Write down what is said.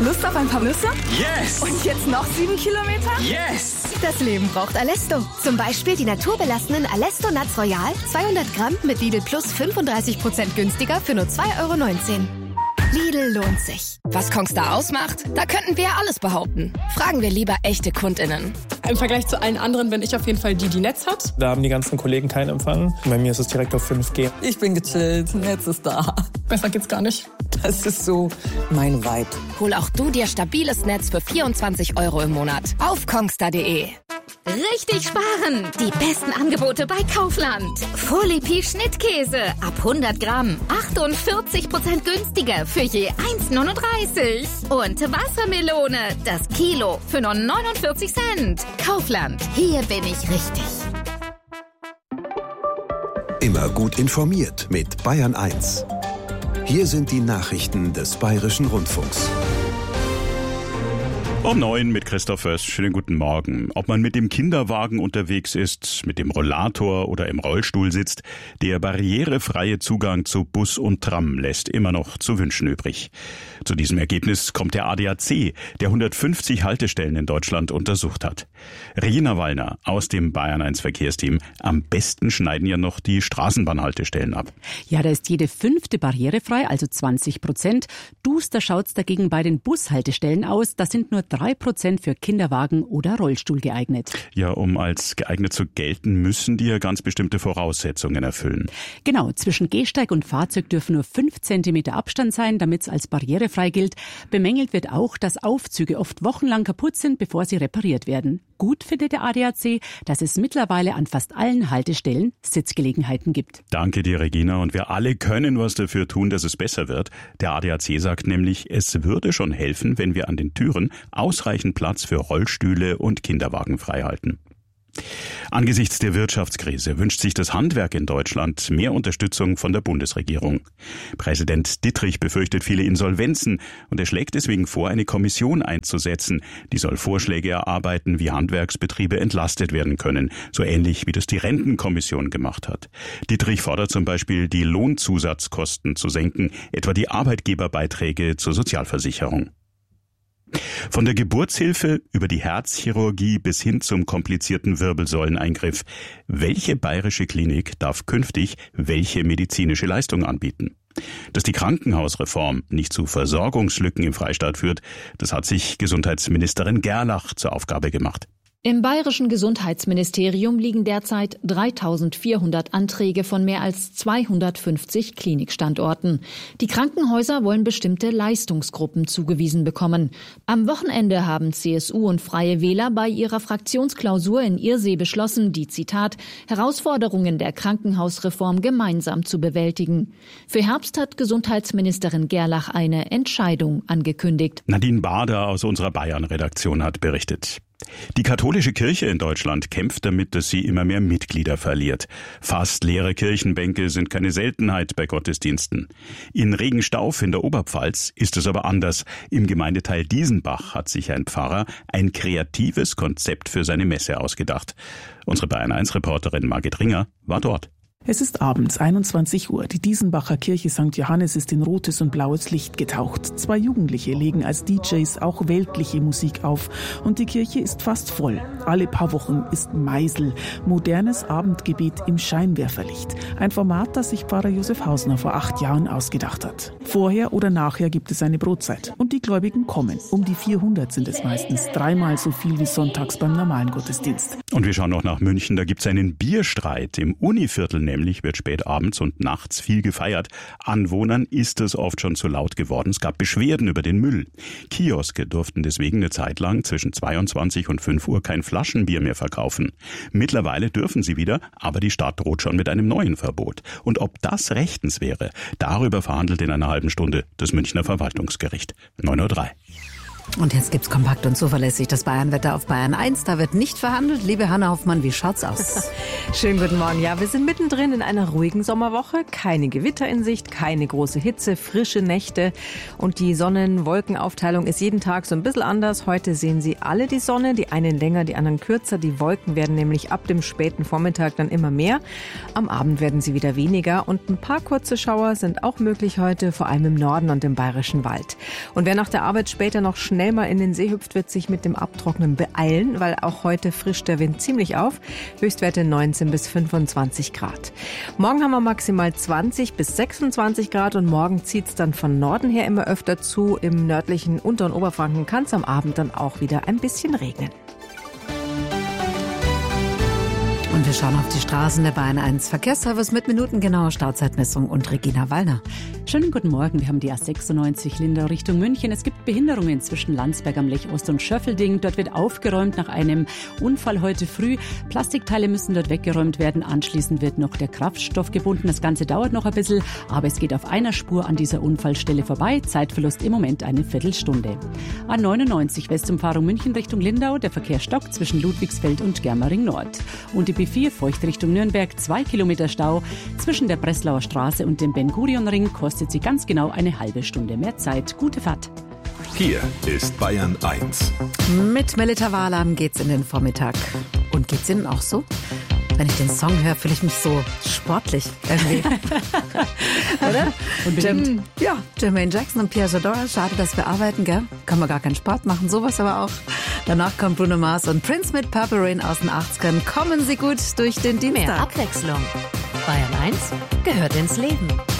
Lust auf ein paar Nüsse? Yes! Und jetzt noch 7 Kilometer? Yes! Das Leben braucht Alesto. Zum Beispiel die naturbelassenen Alesto Nuts Royal, 200 Gramm mit Lidl Plus 35% günstiger für nur 2,19 €. Lidl lohnt sich. Was Kongstar ausmacht? Da könnten wir alles behaupten. Fragen wir lieber echte KundInnen. Im Vergleich zu allen anderen bin ich auf jeden Fall die Netz hat. Da haben die ganzen Kollegen keinen Empfang. Bei mir ist es direkt auf 5G. Ich bin gechillt, Netz ist da. Besser geht's gar nicht. Das ist so mein Vibe. Hol auch du dir stabiles Netz für 24 € im Monat auf kongstar.de. Richtig sparen! Die besten Angebote bei Kaufland. Folie Schnittkäse ab 100 Gramm. 48% günstiger für je 1,39 €. Und Wassermelone, das Kilo für nur 49 Cent. Kaufland, hier bin ich richtig. Immer gut informiert mit Bayern 1. Hier sind die Nachrichten des Bayerischen Rundfunks. Um 9 mit Christoph Först. Schönen guten Morgen. Ob man mit dem Kinderwagen unterwegs ist, mit dem Rollator oder im Rollstuhl sitzt, der barrierefreie Zugang zu Bus und Tram lässt immer noch zu wünschen übrig. Zu diesem Ergebnis kommt der ADAC, der 150 Haltestellen in Deutschland untersucht hat. Regina Wallner aus dem Bayern 1 Verkehrsteam. Am besten schneiden ja noch die Straßenbahnhaltestellen ab. Ja, da ist jede 5. barrierefrei, also 20%. Duster schaut's dagegen bei den Bushaltestellen aus. Das sind nur 3% für Kinderwagen oder Rollstuhl geeignet. Ja, um als geeignet zu gelten, müssen die ja ganz bestimmte Voraussetzungen erfüllen. Genau, zwischen Gehsteig und Fahrzeug dürfen nur 5 cm Abstand sein, damit es als barrierefrei gilt. Bemängelt wird auch, dass Aufzüge oft wochenlang kaputt sind, bevor sie repariert werden. Gut findet der ADAC, dass es mittlerweile an fast allen Haltestellen Sitzgelegenheiten gibt. Danke dir, Regina. Und wir alle können was dafür tun, dass es besser wird. Der ADAC sagt nämlich, es würde schon helfen, wenn wir an den Türen ausreichend Platz für Rollstühle und Kinderwagen freihalten. Angesichts der Wirtschaftskrise wünscht sich das Handwerk in Deutschland mehr Unterstützung von der Bundesregierung. Präsident Dittrich befürchtet viele Insolvenzen und er schlägt deswegen vor, eine Kommission einzusetzen. Die soll Vorschläge erarbeiten, wie Handwerksbetriebe entlastet werden können, so ähnlich wie das die Rentenkommission gemacht hat. Dittrich fordert zum Beispiel, die Lohnzusatzkosten zu senken, etwa die Arbeitgeberbeiträge zur Sozialversicherung. Von der Geburtshilfe über die Herzchirurgie bis hin zum komplizierten Wirbelsäuleneingriff. Welche bayerische Klinik darf künftig welche medizinische Leistung anbieten? Dass die Krankenhausreform nicht zu Versorgungslücken im Freistaat führt, das hat sich Gesundheitsministerin Gerlach zur Aufgabe gemacht. Im bayerischen Gesundheitsministerium liegen derzeit 3.400 Anträge von mehr als 250 Klinikstandorten. Die Krankenhäuser wollen bestimmte Leistungsgruppen zugewiesen bekommen. Am Wochenende haben CSU und Freie Wähler bei ihrer Fraktionsklausur in Irsee beschlossen, die, Zitat, Herausforderungen der Krankenhausreform gemeinsam zu bewältigen. Für Herbst hat Gesundheitsministerin Gerlach eine Entscheidung angekündigt. Nadine Bader aus unserer Bayern-Redaktion hat berichtet. Die katholische Kirche in Deutschland kämpft damit, dass sie immer mehr Mitglieder verliert. Fast leere Kirchenbänke sind keine Seltenheit bei Gottesdiensten. In Regenstauf in der Oberpfalz ist es aber anders. Im Gemeindeteil Diesenbach hat sich ein Pfarrer ein kreatives Konzept für seine Messe ausgedacht. Unsere Bayern-1-Reporterin Margit Ringer war dort. Es ist abends, 21 Uhr. Die Diesenbacher Kirche St. Johannes ist in rotes und blaues Licht getaucht. 2 Jugendliche legen als DJs auch weltliche Musik auf. Und die Kirche ist fast voll. Alle paar Wochen ist Meisel, modernes Abendgebet im Scheinwerferlicht. Ein Format, das sich Pfarrer Josef Hausner vor 8 Jahren ausgedacht hat. Vorher oder nachher gibt es eine Brotzeit. Und die Gläubigen kommen. Um die 400 sind es meistens, 3-mal so viel wie sonntags beim normalen Gottesdienst. Und wir schauen noch nach München. Da gibt es einen Bierstreit im Univiertel. Nämlich wird spät abends und nachts viel gefeiert. Anwohnern ist es oft schon zu laut geworden. Es gab Beschwerden über den Müll. Kioske durften deswegen eine Zeit lang zwischen 22 und 5 Uhr kein Flaschenbier mehr verkaufen. Mittlerweile dürfen sie wieder, aber die Stadt droht schon mit einem neuen Verbot. Und ob das rechtens wäre, darüber verhandelt in einer halben Stunde das Münchner Verwaltungsgericht. 9:03 Uhr. Und jetzt gibt's kompakt und zuverlässig das Bayernwetter auf Bayern 1. Da wird nicht verhandelt. Liebe Hanna Hoffmann, wie schaut's aus? Schönen guten Morgen. Ja, wir sind mittendrin in einer ruhigen Sommerwoche. Keine Gewitter in Sicht, keine große Hitze, frische Nächte. Und die Sonnen-Wolken-Aufteilung ist jeden Tag so ein bisschen anders. Heute sehen Sie alle die Sonne. Die einen länger, die anderen kürzer. Die Wolken werden nämlich ab dem späten Vormittag dann immer mehr. Am Abend werden sie wieder weniger. Und ein paar kurze Schauer sind auch möglich heute, vor allem im Norden und im Bayerischen Wald. Und wer nach der Arbeit später noch schnell mal in den See hüpft, wird sich mit dem Abtrocknen beeilen, weil auch heute frischt der Wind ziemlich auf. Höchstwerte 19 bis 25 Grad. Morgen haben wir maximal 20 bis 26 Grad und morgen zieht es dann von Norden her immer öfter zu. Im nördlichen Unter- und Oberfranken kann es am Abend dann auch wieder ein bisschen regnen. Und wir schauen auf die Straßen der Bayern 1 Verkehrsservice mit minutengenauer Startzeitmessung und Regina Wallner. Schönen guten Morgen. Wir haben die A96 Lindau Richtung München. Es gibt Behinderungen zwischen Landsberg am Lech Ost und Schöffelding. Dort wird aufgeräumt nach einem Unfall heute früh. Plastikteile müssen dort weggeräumt werden. Anschließend wird noch der Kraftstoff gebunden. Das Ganze dauert noch ein bisschen, aber es geht auf einer Spur an dieser Unfallstelle vorbei. Zeitverlust im Moment eine Viertelstunde. A99 Westumfahrung München Richtung Lindau. Der Verkehr stockt zwischen Ludwigsfeld und Germering Nord. Und die B4 Feucht Richtung Nürnberg, 2 Kilometer Stau. Zwischen der Breslauer Straße und dem Ben-Gurion-Ring kostet sie ganz genau eine halbe Stunde mehr Zeit. Gute Fahrt. Hier ist Bayern 1. Mit Melita Wahlam geht's in den Vormittag. Und geht's Ihnen auch so? Wenn ich den Song höre, fühle ich mich so sportlich irgendwie. Oder? Und Jermaine Jackson und Pierre Jadot. Schade, dass wir arbeiten, gell? Können wir gar keinen Sport machen, sowas aber auch. Danach kommt Bruno Mars und Prince mit Purple Rain aus den 80ern. Kommen Sie gut durch den Dienstag. Mehr Abwechslung. Bayern 1 gehört ins Leben.